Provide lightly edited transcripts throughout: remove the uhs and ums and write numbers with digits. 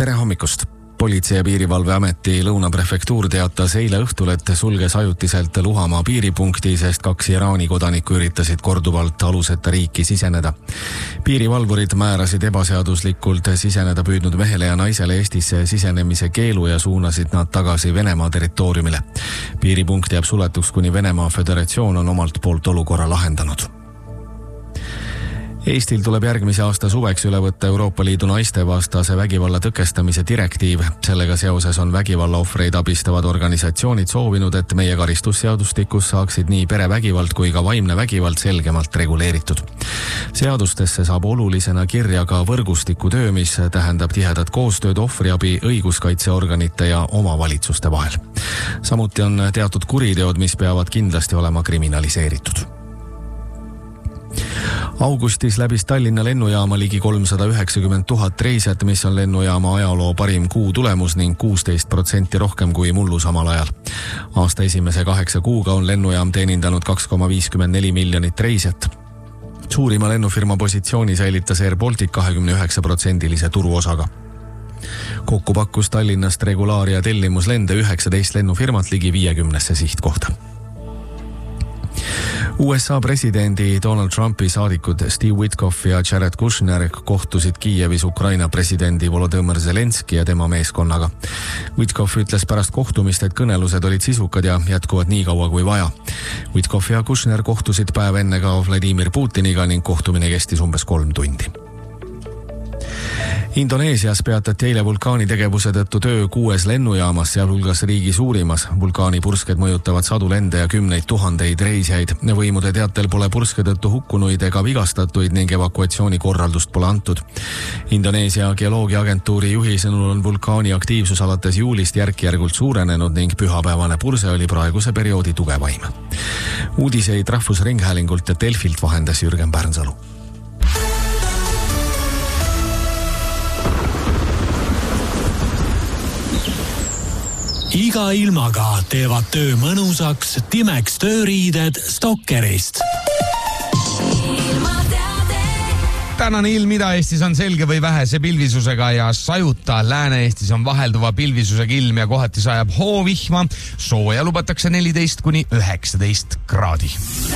Tere hommikust! Politsei- ja piirivalveameti Lõunaprefektuur teatas eile õhtul, et sulges ajutiselt Luhamaa piiripunkti, sest 2 Iraani kodanikku üritasid korduvalt aluseta riiki siseneda. Piirivalvurid määrasid ebaseaduslikult siseneda püüdnud mehele ja naisele Eestisse sisenemise keelu ja suunasid nad tagasi Venemaa territooriumile. Piiripunkt jääb suletuks, kuni Venemaa Föderatsioon on omalt poolt olukorra lahendanud. Eestil tuleb järgmise aasta suveks üle võtta Euroopa Liidu naistevastase vägivalla tõkestamise direktiiv. Sellega seoses on vägivalla ohvreid abistavad organisatsioonid soovinud, et meie karistusseadustikus saaksid nii perevägivald kui ka vaimne vägivald selgemalt reguleeritud. Seadustesse saab olulisena kirja ka võrgustikutöö, mis tähendab tihedat koostööd ohvriabi, õiguskaitseorganite ja omavalitsuste vahel. Samuti on teatud kuriteod, mis peavad kindlasti olema kriminaliseeritud. Augustis läbis Tallinna lennujaama ligi 390 000 reisijat, mis on lennujaama ajaloo parim kuu tulemus ning 16% rohkem kui mullu samal ajal. Aasta esimese 8 kuuga on lennujaam teenindanud 2,54 miljonit reisijat. Suurima lennufirma positsiooni säilitas Air Baltic 29% turuosaga. Kokku pakkus Tallinnast regulaar- ja tellimuslende 19 lennufirmat ligi 50 sihtkohta. USA presidendi Donald Trumpi saadikud Steve Witkoff ja Jared Kushner kohtusid Kiievis Ukraina presidendi Volodymyr Zelenski ja tema meeskonnaga. Witkoff ütles pärast kohtumist, et kõnelused olid sisukad ja jätkuvad nii kaua kui vaja. Witkoff ja Kushner kohtusid päev enne ka Vladimir Putiniga ning kohtumine kestis umbes 3 tundi. Indoneesias peatati eile vulkaani tegevuse tõttu töö 6 lennujaamas, sealhulgas riigi suurimas. Vulkaani pursked mõjutavad sadu lende ja 10 000 reisijaid. Võimude teatel pole purske tõttu hukkunuid ega vigastatuid ning evakuatsiooni korraldust pole antud. Indoneesia geoloogiaagentuuri juhi sõnul on vulkaani aktiivsus alates juulist järk-järgult suurenenud ning pühapäevane purse oli praeguse perioodi tugevaim. Uudiseid Rahvusringhäälingult ja Delfilt vahendas Jürgen Pärnsalu. Iga ilmaga teevad töö mõnusaks Timex tööriided Stokkerist. Tänane ilm Ida-Eestis on selge või vähese pilvisusega ja sajuta. Lääne-Eestis on vahelduva pilvisusega ilm ja kohati sajab hoovihma. Sooja lubatakse 14–19 kraadi.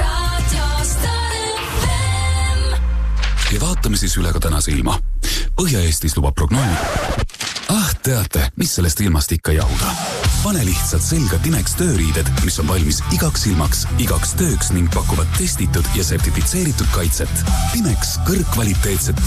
Ja vaatame siis üle ka tänase ilma. Põhja-Eestis lubab prognoos. Teate, mis sellest ilmast ikka jahuda? Pane lihtsalt selga Timex tööriided, mis on valmis igaks ilmaks, igaks tööks ning pakuvad testitud ja sertifitseeritud kaitset. Timex kõrgkvaliteetsed